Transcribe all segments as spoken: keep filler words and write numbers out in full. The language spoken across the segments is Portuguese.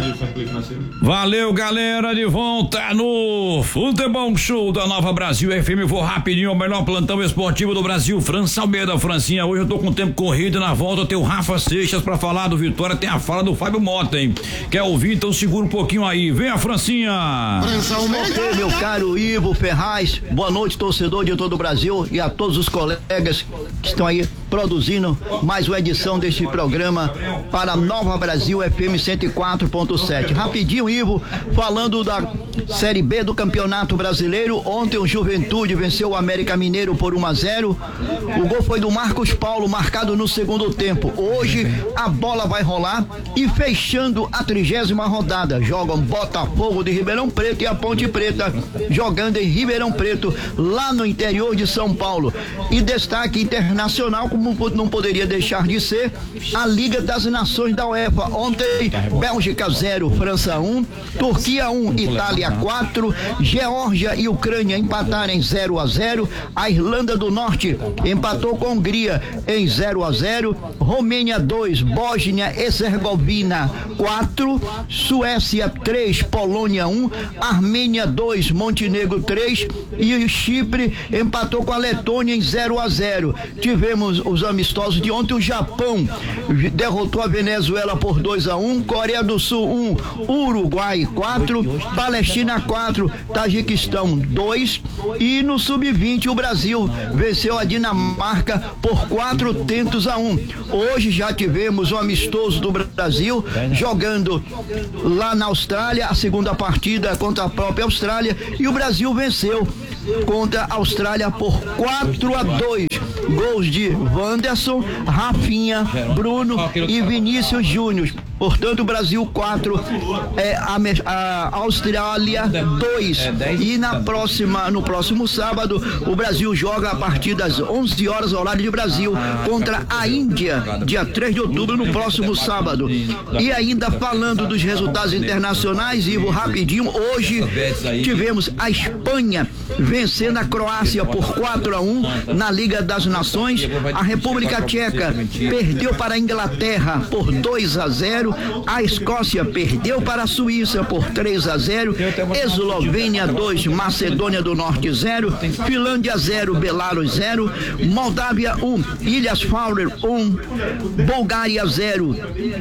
Valeu, galera, de volta no Futebol Show da Nova Brasil F M. Vou rapidinho, o melhor plantão esportivo do Brasil. França Almeida, Francinha, hoje eu tô com tempo corrido. Na volta tem o Rafa Seixas pra falar do Vitória, tem a fala do Fábio Mota, hein? Quer ouvir? Então segura um pouquinho aí. Vem a Francinha. França Almeida, meu caro Ivo Ferraz, boa noite, torcedor de todo o Brasil, e a todos os colegas que estão aí produzindo mais uma edição deste programa para Nova Brasil F M cento e quatro ponto sete. Rapidinho, Ivo, falando da Série B do Campeonato Brasileiro. Ontem o Juventude venceu o América Mineiro por um a zero. O gol foi do Marcos Paulo, marcado no segundo tempo. Hoje a bola vai rolar e fechando a trigésima rodada, jogam Botafogo de Ribeirão Preto e a Ponte Preta jogando em Ribeirão Preto, lá no interior de São Paulo. E destaque internacional, como não poderia deixar de ser, a Liga das Nações da UEFA. Ontem, Bélgica zero, França um, Turquia um, Itália quatro, Geórgia e Ucrânia empataram em zero a zero, a Irlanda do Norte empatou com a Hungria em zero a zero, Romênia dois, Bósnia e Herzegovina quatro, Suécia três, Polônia um, Armênia dois, Montenegro três e Chipre empatou com a Letônia em zero a zero. Tivemos os amistosos de ontem. O Japão derrotou a Venezuela por dois a um, Coreia do Sul um, Uruguai quatro, Palestina quatro, Tajiquistão dois, e no sub vinte o Brasil venceu a Dinamarca por quatro tentos a um. Hoje já tivemos o amistoso do Brasil jogando lá na Austrália, a segunda partida contra a própria Austrália, e o Brasil venceu contra a Austrália por quatro a dois. Gols de Wanderson, Rafinha, Bruno e Vinícius Júnior. Portanto, o Brasil quatro, é, a, a Austrália dois. E na próxima, no próximo sábado, o Brasil joga a partir das onze horas, horário de Brasil, contra a Índia, dia três de outubro, no próximo sábado. E ainda falando dos resultados internacionais, Ivo, rapidinho, hoje tivemos a Espanha vencendo a Croácia por quatro a um na Liga das Nações. A República Tcheca perdeu para a Inglaterra por dois a zero. A Escócia perdeu para a Suíça por três a zero. Eslovênia dois, Macedônia do Norte zero. Finlândia zero, Belarus zero. Moldávia um, Ilhas Faroe um. Bulgária zero,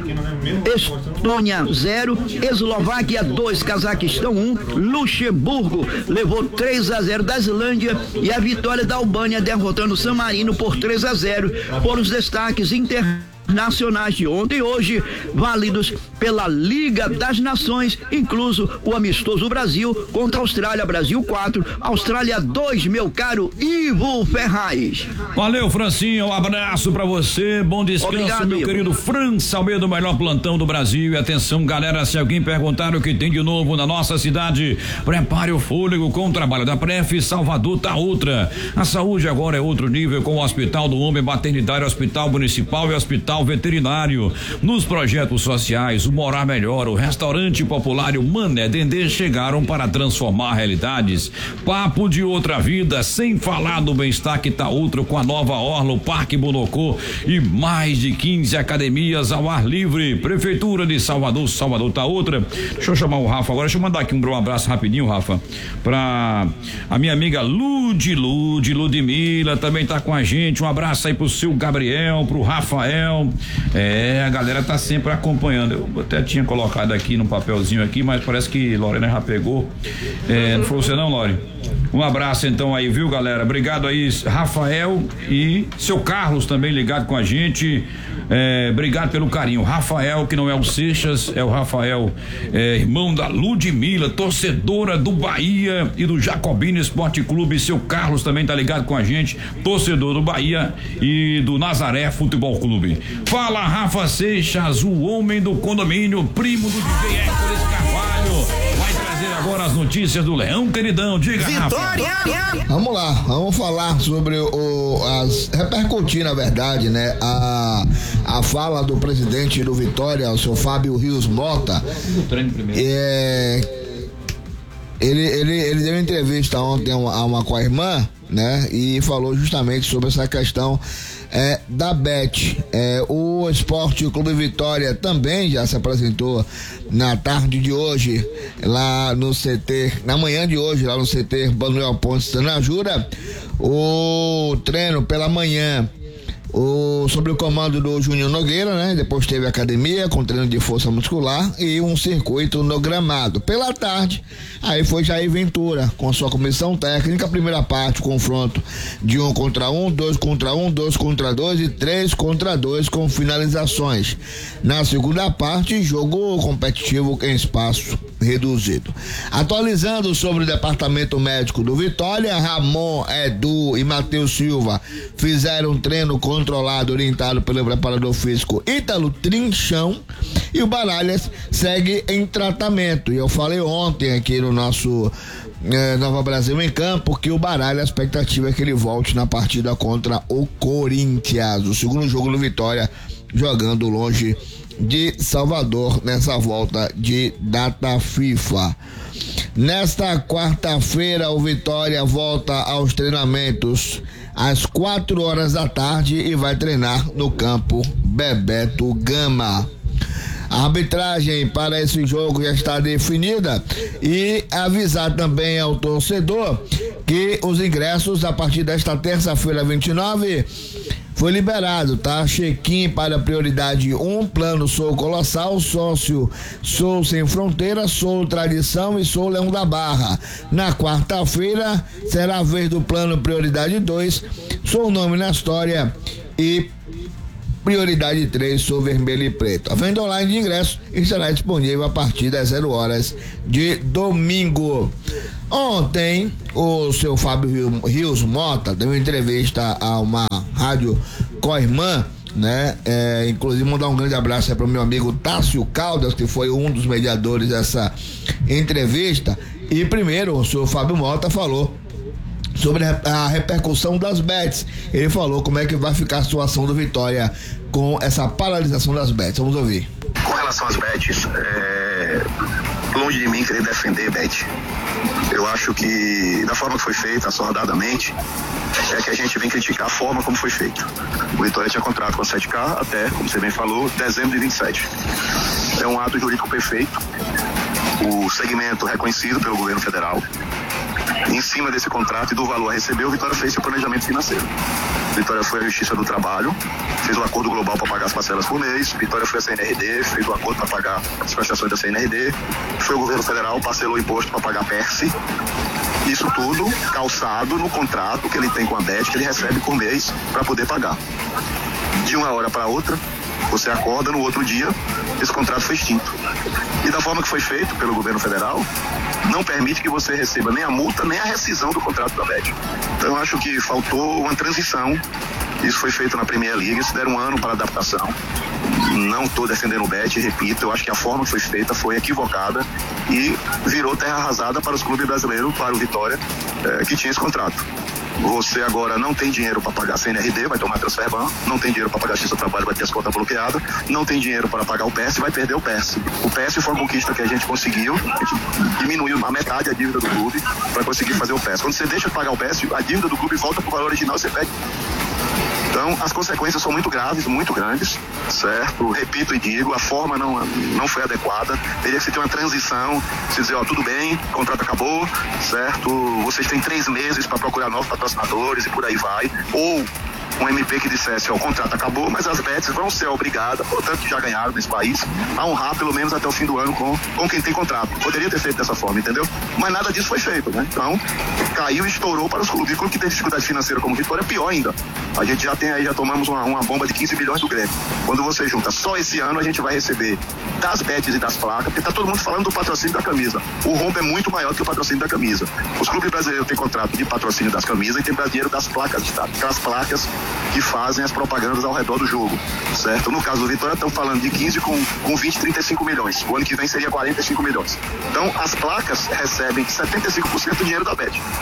Estônia zero. Eslováquia dois, Cazaquistão um. Luxemburgo levou três a zero da Islândia, e a vitória da Albânia derrotando San Marino por três a zero. Por os destaques internacionais de ontem e hoje, válidos pela Liga das Nações, incluso o amistoso Brasil contra a Austrália. Brasil quatro, Austrália dois, meu caro Ivo Ferraz. Valeu, Francinha, um abraço pra você, bom descanso. Obrigado, meu Ivo. Querido França Almeida, o melhor plantão do Brasil. E atenção, galera, se alguém perguntar o que tem de novo na nossa cidade, prepare o fôlego com o trabalho da Pref. Salvador tá outra. A saúde agora é outro nível, com o Hospital do Homem, Maternidade, Hospital Municipal e Hospital Veterinário. Nos projetos sociais, o Morar Melhor, o Restaurante Popular e o Mané Dendê chegaram para transformar realidades. Papo de outra vida, sem falar do bem-estar que tá outro, com a nova orla, o Parque Bonocô e mais de quinze academias ao ar livre. Prefeitura de Salvador, Salvador tá outra. Deixa eu chamar o Rafa agora, deixa eu mandar aqui um, um abraço rapidinho, Rafa, pra a minha amiga Lud, Lud, Ludmila também tá com a gente. Um abraço aí pro seu Gabriel, pro Rafael. É, a galera tá sempre acompanhando. Eu até tinha colocado aqui no papelzinho aqui, mas parece que Lorena já pegou. É, não foi você não, Lore? Um abraço então aí, viu, galera? Obrigado aí, Rafael e seu Carlos também ligado com a gente. É, obrigado pelo carinho. Rafael, que não é o Seixas, é o Rafael, é, irmão da Ludmila, torcedora do Bahia e do Jacobino Esporte Clube. Seu Carlos também tá ligado com a gente, torcedor do Bahia e do Nazaré Futebol Clube. Fala, Rafa Seixas, o homem do condomínio, primo do D J Hércules Carvalho. Vai trazer agora as notícias do Leão Queridão. Diga, Vitória! Rafa. Vamos lá, vamos falar sobre o, as repercutir, na verdade, né, a, a fala do presidente do Vitória, o seu Fábio Rios Mota. É, ele, ele, ele deu uma entrevista ontem a uma, a uma com a irmã, né, e falou justamente sobre essa questão é, da Bet. É, o Esporte Clube Vitória também já se apresentou na tarde de hoje, lá no C T, na manhã de hoje, lá no C T Manuel Pontes Tanajura. O treino pela manhã, o, sobre o comando do Júnior Nogueira, né? Depois teve academia com treino de força muscular e um circuito no gramado. Pela tarde, aí foi Jair Ventura com sua comissão técnica. Primeira parte, confronto de um contra um, dois contra um, dois contra dois e três contra dois com finalizações. Na segunda parte, jogo competitivo em espaço reduzido. Atualizando sobre o departamento médico do Vitória, Ramon, Edu e Matheus Silva fizeram um treino controlado, orientado pelo preparador físico Ítalo Trinchão, e o Baralhas segue em tratamento. E eu falei ontem aqui no nosso eh, Nova Brasil em Campo que o Baralhas, a expectativa é que ele volte na partida contra o Corinthians, o segundo jogo do Vitória, jogando longe de Salvador nessa volta de data FIFA. Nesta quarta-feira, o Vitória volta aos treinamentos às quatro horas da tarde e vai treinar no campo Bebeto Gama. A arbitragem para esse jogo já está definida, e avisar também ao torcedor que os ingressos a partir desta terça-feira vinte e nove foi liberado, tá? Check-in para prioridade um, plano Sou Colossal, sócio Sou Sem Fronteira, Sou Tradição e Sou Leão da Barra. Na quarta-feira será a vez do plano prioridade dois, Sou Nome na História, e prioridade três, Sou Vermelho e Preto. A venda online de ingressos estará disponível a partir das zero horas de domingo. Ontem, o seu Fábio Rios Mota deu uma entrevista a uma rádio co-irmã, né? É, inclusive mandar um grande abraço para o meu amigo Tássio Caldas, que foi um dos mediadores dessa entrevista. E primeiro, o senhor Fábio Mota falou sobre a repercussão das bets. Ele falou como é que vai ficar a situação do Vitória com essa paralisação das bets. Vamos ouvir. Com relação às bets, é... longe de mim querer defender bet. Eu acho que da forma que foi feita, assordadamente, é que a gente vem criticar a forma como foi feito. O Vitória tinha contrato com a sete K até, como você bem falou, dezembro de vinte e sete. É um ato jurídico perfeito, o segmento reconhecido pelo governo federal. Em cima desse contrato e do valor a receber, o Vitória fez seu planejamento financeiro. Vitória foi à Justiça do Trabalho, fez um acordo global para pagar as parcelas por mês. Vitória foi à C N R D, fez um acordo para pagar as prestações da C N R D. Foi o governo federal, parcelou o imposto para pagar a PERSE. Isso tudo calçado no contrato que ele tem com a Bet, que ele recebe por mês para poder pagar. De uma hora para outra, você acorda, no outro dia, esse contrato foi extinto. E da forma que foi feito pelo governo federal, não permite que você receba nem a multa, nem a rescisão do contrato da Bet. Então eu acho que faltou uma transição. Isso foi feito na Premier League, isso deram um ano para adaptação. Não estou defendendo o Bet, repito, eu acho que a forma que foi feita foi equivocada e virou terra arrasada para os clubes brasileiros, para o Vitória, eh, que tinha esse contrato. Você agora não tem dinheiro para pagar a C N R D, vai tomar transfer ban, não tem dinheiro para pagar a Justiça do Trabalho, vai ter as contas bloqueadas, não tem dinheiro para pagar o PERSE, vai perder o PERSE. O PERSE foi uma conquista que a gente conseguiu, a gente diminuiu a metade a dívida do clube para conseguir fazer o PERSE. Quando você deixa de pagar o PERSE, a dívida do clube volta para o valor original e você perde. Então, as consequências são muito graves, muito grandes, certo? Repito e digo, a forma não, não foi adequada. Teria que se ter uma transição, se dizer, ó, tudo bem, o contrato acabou, certo? Vocês têm três meses para procurar novos patrocinadores e por aí vai. Ou um M P que dissesse, ó, o contrato acabou, mas as bets vão ser obrigadas, portanto que já ganharam nesse país, a honrar pelo menos até o fim do ano com, com quem tem contrato. Poderia ter feito dessa forma, entendeu? Mas nada disso foi feito, né? Então, caiu e estourou para os clubes. E clube que tem dificuldade financeira como Vitória, é pior ainda. A gente já tem aí, já tomamos uma, uma bomba de quinze bilhões do Grêmio. Quando você junta só esse ano, a gente vai receber das bets e das placas, porque tá todo mundo falando do patrocínio da camisa. O rombo é muito maior que o patrocínio da camisa. Os clubes brasileiros têm contrato de patrocínio das camisas e tem dinheiro das placas de estado. Aquelas placas que fazem as propagandas ao redor do jogo, certo? No caso do Vitória, estão falando de quinze com, com vinte, trinta e cinco milhões. O ano que vem seria quarenta e cinco milhões. Então, as placas recebem setenta e cinco por cento do dinheiro da Bet.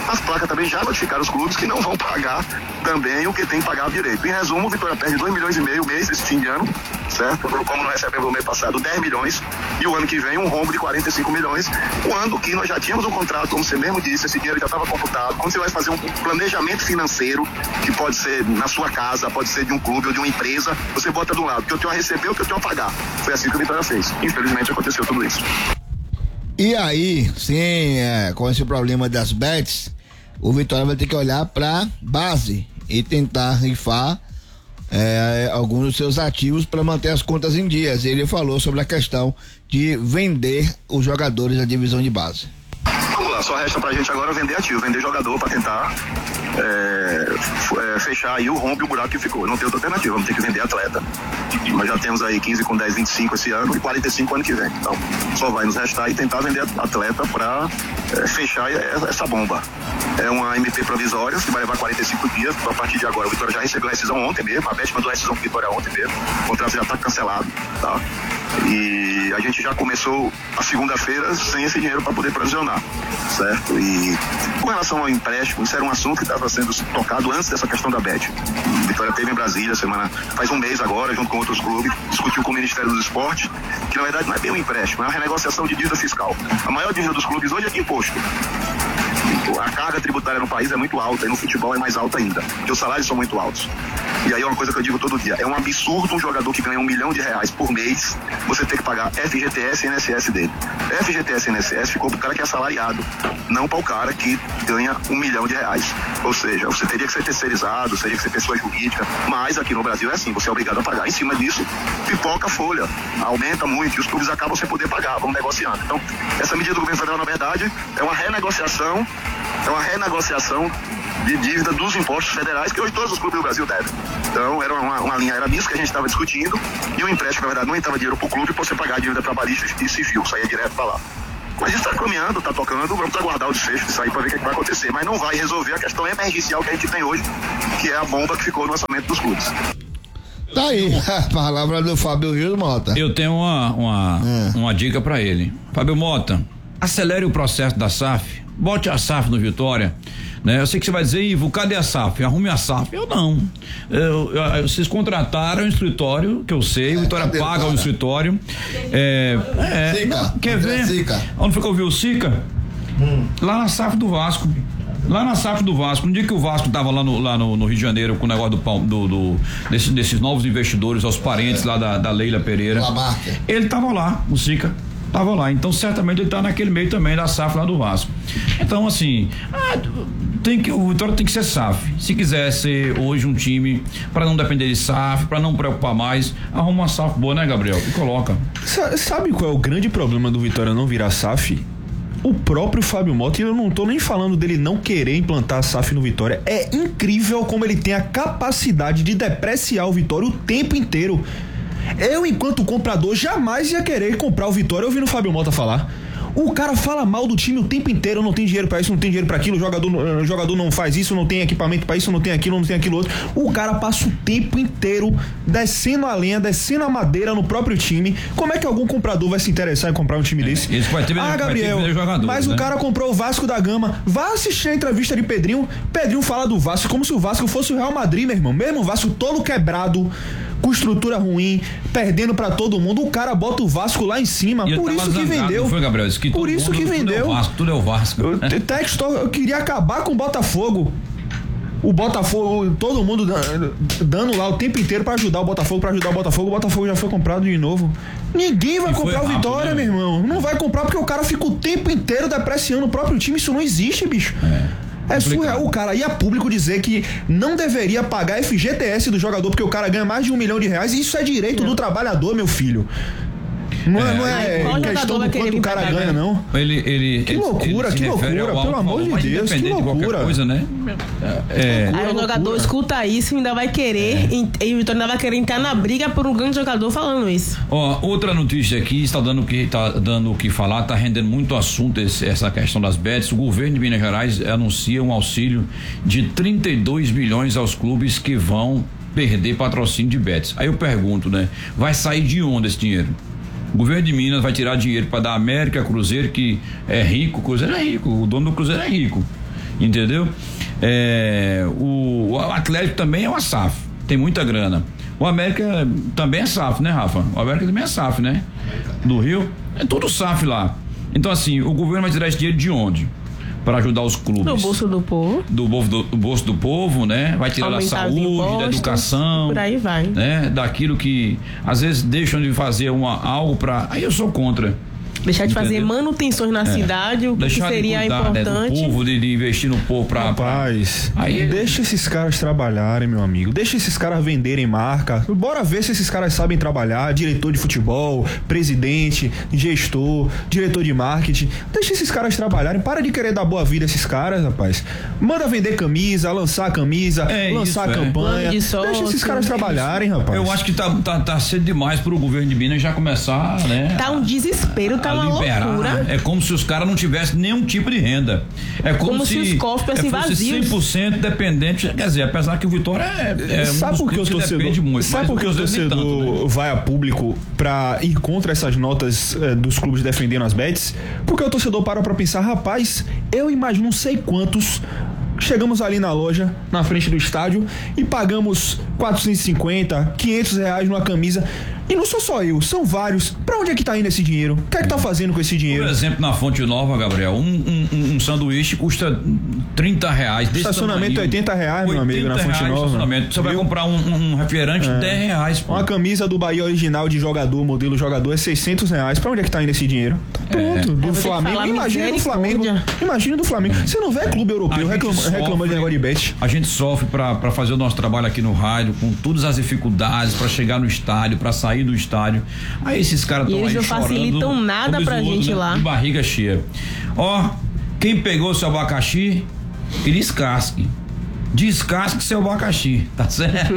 As placas também já notificaram os clubes que não vão pagar também o que tem que pagar direito. Em resumo, o Vitória perde dois milhões e meio mês esse fim de ano, certo? Como nós recebemos no mês passado dez milhões, e o ano que vem um rombo de quarenta e cinco milhões, quando que nós já tínhamos um contrato, como você mesmo disse, esse dinheiro já estava computado. Quando você vai fazer um planejamento financeiro, que pode ser na sua casa, pode ser de um clube ou de uma empresa, você bota de um lado, o que eu tenho a receber, o que eu tenho a pagar. Foi assim que o Vitória fez. Infelizmente aconteceu tudo isso. E aí, sim, é, com esse problema das bets, o Vitória vai ter que olhar pra base e tentar rifar é, alguns dos seus ativos para manter as contas em dias. Ele falou sobre a questão de vender os jogadores da divisão de base. Vamos lá, só resta pra gente agora vender ativo, vender jogador para tentar é, é, fechar aí o rompe, o buraco que ficou. Não tem outra alternativa, vamos ter que vender atleta. Nós já temos aí quinze com dez, vinte e cinco esse ano e quarenta e cinco ano que vem. Então, só vai nos restar e tentar vender atleta para é, fechar essa bomba. É uma M P provisória que vai levar quarenta e cinco dias. A partir de agora, o Vitória já recebeu a rescisão ontem mesmo. A Beth mandou a rescisão pro Vitória ontem mesmo. O contrato já está cancelado, tá? E a gente já começou a segunda-feira sem esse dinheiro para poder provisionar, certo? E com relação ao empréstimo, isso era um assunto que estava sendo tocado antes dessa questão da Bet. A Vitória teve em Brasília semana, faz um mês agora, junto com outros clubes, discutiu com o Ministério dos Esportes, que na verdade não é bem um empréstimo, é uma renegociação de dívida fiscal. A maior dívida dos clubes hoje é de imposto. A carga tributária no país é muito alta e no futebol é mais alta ainda, porque os salários são muito altos. E aí é uma coisa que eu digo todo dia, é um absurdo um jogador que ganha um milhão de reais por mês, você ter que pagar F G T S e I N S S dele. F G T S e I N S S ficou pro cara que é assalariado, não para o cara que ganha um milhão de reais. Ou seja, você teria que ser terceirizado, teria que ser pessoa jurídica, mas aqui no Brasil é assim, você é obrigado a pagar. Em cima disso, pipoca a folha, aumenta muito e os clubes acabam sem poder pagar, vão negociando. Então, essa medida do governo federal, na verdade, é uma renegociação É uma renegociação de dívida dos impostos federais que hoje todos os clubes do Brasil devem. Então era uma, uma linha, era nisso que a gente estava discutindo, e o empréstimo, na verdade, não entrava dinheiro para o clube para você pagar a dívida trabalhista e civil, saía direto para lá. Mas isso está caminhando, está tocando, vamos aguardar o desfecho disso aí para ver o que, é que vai acontecer. Mas não vai resolver a questão emergencial que a gente tem hoje, que é a bomba que ficou no orçamento dos clubes. Tá aí, a palavra do Fábio Rios Mota. Eu tenho uma, uma, é. uma dica para ele. Fábio Mota, acelere o processo da S A F, bote a S A F no Vitória, né? Eu sei que você vai dizer, Ivo, cadê a S A F? Arrume a S A F. Eu não. Eu, eu, vocês contrataram um escritório, que eu sei, é, o Vitória paga o um escritório. É, é, Sica, não, quer ver? Sica. Onde foi que eu vi o Sica? Hum. Lá na S A F do Vasco. Lá na S A F do Vasco, no dia que o Vasco tava lá no, lá no, no Rio de Janeiro com o negócio do, do, do desse, desses novos investidores, aos parentes é. lá da, da Leila Pereira, ele tava lá, o Sica tava lá, então certamente ele tá naquele meio também da S A F lá do Vasco. Então assim, ah, tem que, o Vitória tem que ser S A F, se quiser ser hoje um time para não depender de S A F, para não preocupar mais, arruma uma S A F boa, né, Gabriel? E coloca. Sabe qual é o grande problema do Vitória não virar S A F? O próprio Fábio Mota, e eu não tô nem falando dele não querer implantar a S A F no Vitória, é incrível como ele tem a capacidade de depreciar o Vitória o tempo inteiro. Eu, enquanto comprador, jamais ia querer comprar o Vitória ouvindo o Fábio Mota falar. O cara fala mal do time o tempo inteiro, não tem dinheiro pra isso, não tem dinheiro pra aquilo, o jogador, o jogador não faz isso, não tem equipamento pra isso, não tem aquilo, não tem aquilo outro. O cara passa o tempo inteiro descendo a lenha, descendo a madeira no próprio time. Como é que algum comprador vai se interessar em comprar um time é, desse? Isso vai ter, ah, Gabriel, vai ter jogador, mas né? O cara comprou o Vasco da Gama. Vá assistir a entrevista de Pedrinho. Pedrinho fala do Vasco como se o Vasco fosse o Real Madrid, meu irmão. Mesmo o Vasco todo quebrado, com estrutura ruim, perdendo pra todo mundo, o cara bota o Vasco lá em cima. Por isso que vendeu. Foi, Gabriel, isso que Por isso que vendeu. Tudo é o Vasco. Tudo é o Vasco. Eu, texto, eu queria acabar com o Botafogo. O Botafogo, todo mundo dando lá o tempo inteiro pra ajudar o Botafogo, pra ajudar o Botafogo. O Botafogo já foi comprado de novo. Ninguém vai e comprar o Vitória, né? Meu irmão. Não vai comprar porque o cara fica o tempo inteiro depreciando o próprio time. Isso não existe, bicho. É. É surreal o cara ir a público dizer que não deveria pagar F G T S do jogador porque o cara ganha mais de um milhão de reais. Isso é direito é. do trabalhador, meu filho. Não é, é, não é questão do quanto o cara ganha, não. Ele, ele, que loucura, ele que loucura, pelo amor de Deus, que loucura. De coisa, né? É. Aí o jogador escuta isso e ainda vai querer, é. e o Vitória ainda vai querer entrar na briga por um grande jogador falando isso. Ó, outra notícia aqui, está dando o que, tá dando o que falar, está rendendo muito assunto esse, essa questão das bets. O governo de Minas Gerais anuncia um auxílio de trinta e dois milhões aos clubes que vão perder patrocínio de bets. Aí eu pergunto, né? Vai sair de onde esse dinheiro? O governo de Minas vai tirar dinheiro para dar América, Cruzeiro, que é rico, o Cruzeiro é rico, o dono do Cruzeiro é rico. entendeu? É, o, o Atlético também é uma S A F, tem muita grana. O América também é S A F, né, Rafa? O América também é S A F, né? Do Rio, é tudo S A F lá. Então, assim, o governo vai tirar esse dinheiro de onde? Para ajudar os clubes. Do bolso do povo. Do, do, do bolso do povo, né? Vai tirar da saúde, impostos, da educação. Por aí vai. Né? Daquilo que às vezes deixam de fazer uma, algo para. Aí eu sou contra. Deixar de Entendeu? fazer manutenções na é. cidade, o que Deixar seria de cuidar, importante. Né, do povo, de, de investir no povo pra. Rapaz, pra... Aí, deixa esses caras trabalharem, meu amigo. Deixa esses caras venderem marca. Bora ver se esses caras sabem trabalhar. Diretor de futebol, presidente, gestor, diretor de marketing. Deixa esses caras trabalharem. Para de querer dar boa vida a esses caras, rapaz. Manda vender camisa, lançar camisa, é lançar isso, campanha. É. De sócio, deixa esses caras trabalharem, rapaz. Eu acho que tá, tá, tá cedo demais pro governo de Minas já começar, né? Tá um desespero, tá uma liberar. loucura. É como se os caras não tivessem nenhum tipo de renda. É como, como se, se os cofres fossem vazios. cem por cento dependente. Quer dizer, apesar que o Vitória é, é sabe um por que o torcedor depende muito. Sabe por que o torcedor tanto, né? vai a público pra ir contra essas notas eh, dos clubes defendendo as bets? Porque o torcedor para pra pensar, rapaz, eu imagino não sei quantos. Chegamos ali na loja, na frente do estádio, e pagamos quatrocentos e cinquenta, quinhentos reais numa camisa. E não sou só eu, são vários. Pra onde é que tá indo esse dinheiro? O que é que tá fazendo com esse dinheiro? Por exemplo, na Fonte Nova, Gabriel, um, um, um sanduíche custa trinta reais. Estacionamento é oitenta reais, meu amigo, na Fonte Nova. Você vai comprar um, um refrigerante, é. dez reais. Pô. Uma camisa do Bahia original de jogador, modelo jogador, é seiscentos reais. Pra onde é que tá indo esse dinheiro? Pronto, é. do Flamengo. Imagina do Flamengo. Imagina do Flamengo. Você não vê clube europeu reclamando reclama de negócio de bet. A gente sofre pra, pra fazer o nosso trabalho aqui no rádio, com todas as dificuldades, pra chegar no estádio, pra sair do estádio. Aí esses caras estão aí chorando. Eles não facilitam nada pra gente, né, lá. De barriga cheia. Ó, quem pegou seu abacaxi, que descasque. Descasque seu abacaxi, tá certo?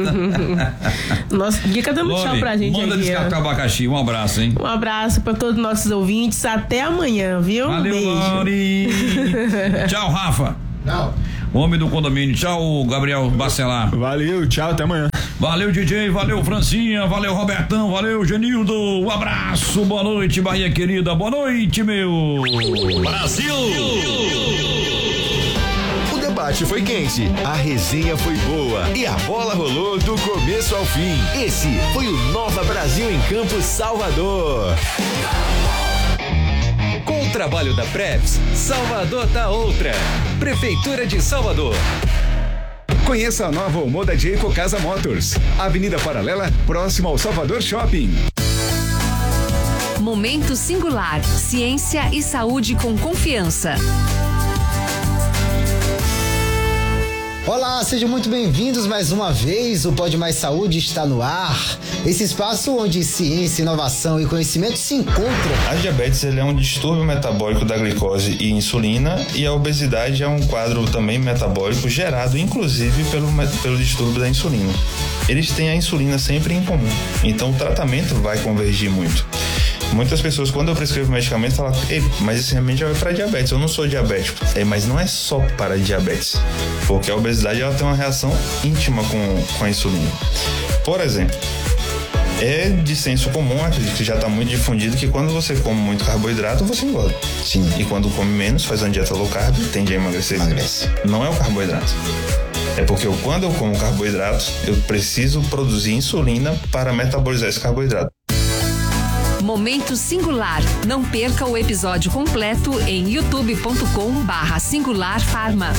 Nossa, dica dando tchau pra gente. Manda aqui, descascar o abacaxi, um abraço, hein? Um abraço pra todos os nossos ouvintes, até amanhã, viu? Valeu, beijo. Lori. Tchau, Rafa. Tchau. Homem do condomínio, tchau, Gabriel Bacelar. Valeu, tchau, até amanhã. Valeu, D J, valeu, Francinha, valeu, Robertão, valeu, Genildo, um abraço, boa noite, Bahia querida, boa noite, meu Brasil! O debate foi quente, a resenha foi boa e a bola rolou do começo ao fim. Esse foi o Nova Brasil em Campo Salvador. Com o trabalho da Preps, Salvador tá outra. Prefeitura de Salvador. Conheça a nova Omoda de Ecocasa Motors. Avenida Paralela, próximo ao Salvador Shopping. Momento Singular. Ciência e saúde com confiança. Olá, sejam muito bem-vindos mais uma vez. O Pode Mais Saúde está no ar. Esse espaço onde ciência, inovação e conhecimento se encontram. A diabetes ele é um distúrbio metabólico da glicose e insulina, e a obesidade é um quadro também metabólico gerado inclusive pelo, pelo distúrbio da insulina. Eles têm a insulina sempre em comum, então o tratamento vai convergir muito. Muitas pessoas, quando eu prescrevo medicamento, falam, mas esse remédio é para diabetes, eu não sou diabético. É, mas não é só para diabetes, porque a obesidade ela tem uma reação íntima com, com a insulina. Por exemplo, é de senso comum, acredito que já está muito difundido, que quando você come muito carboidrato, você engorda. Sim. E quando come menos, faz uma dieta low carb, tende a emagrecer. Emagrece. Não é o carboidrato. É porque eu, quando eu como carboidrato, eu preciso produzir insulina para metabolizar esse carboidrato. Momento Singular. Não perca o episódio completo em youtube ponto com barra singular farma.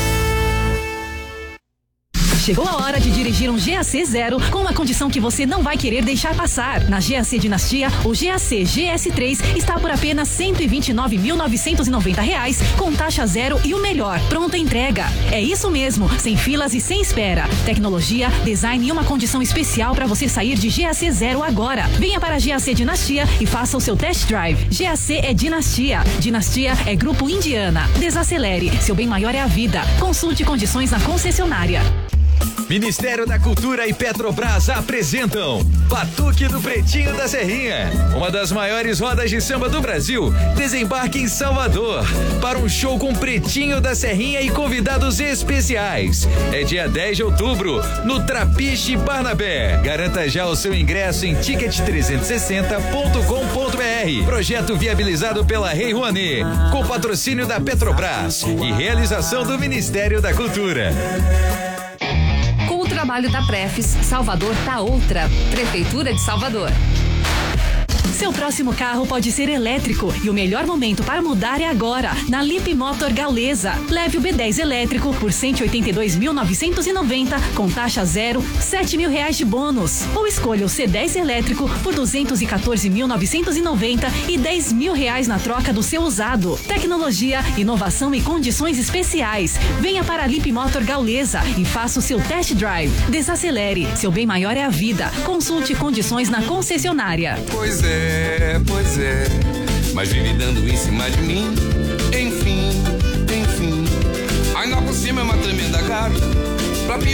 Chegou a hora de dirigir um G A C Zero com uma condição que você não vai querer deixar passar. Na G A C Dinastia, o G A C G S três está por apenas cento e vinte e nove mil novecentos e noventa reais, com taxa zero e o melhor, pronta entrega. É isso mesmo, sem filas e sem espera. Tecnologia, design e uma condição especial para você sair de G A C Zero agora. Venha para a G A C Dinastia e faça o seu test drive. G A C é Dinastia. Dinastia é Grupo Indiana. Desacelere, seu bem maior é a vida. Consulte condições na concessionária. Ministério da Cultura e Petrobras apresentam Batuque do Pretinho da Serrinha. Uma das maiores rodas de samba do Brasil desembarque em Salvador para um show com Pretinho da Serrinha e convidados especiais. É dia dez de outubro no Trapiche Barnabé. Garanta já o seu ingresso em ticket trezentos e sessenta ponto com ponto br. Projeto viabilizado pela Rei Rouanet, com patrocínio da Petrobras e realização do Ministério da Cultura. Com o trabalho da Prefis, Salvador tá outra. Prefeitura de Salvador. Seu próximo carro pode ser elétrico e o melhor momento para mudar é agora, na Lip Motor Gaules. Leve o B dez elétrico por cento e oitenta e dois mil novecentos e noventa com taxa zero, sete mil reais de bônus. Ou escolha o C dez elétrico por duzentos e quatorze mil novecentos e noventa e dez mil reais na troca do seu usado. Tecnologia, inovação e condições especiais. Venha para a Lip Motor Gaules e faça o seu test drive. Desacelere, seu bem maior é a vida. Consulte condições na concessionária. Pois é, pois é, mas vive dando em cima de mim. Enfim, enfim, ainda por cima é uma tremenda gabe. Pra